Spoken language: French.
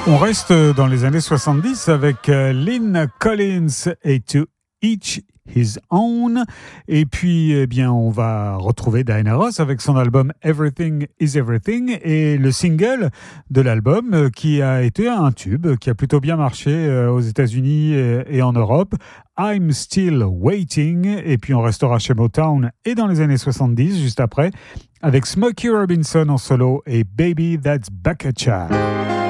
On reste dans les années 70 avec Lynn Collins et To Each His Own. Et puis, eh bien, on va retrouver Diana Ross avec son album Everything is Everything et le single de l'album qui a été un tube, qui a plutôt bien marché aux États-Unis et en Europe. I'm Still Waiting. Et puis, on restera chez Motown et dans les années 70, juste après, avec Smokey Robinson en solo et Baby That's Back a Child.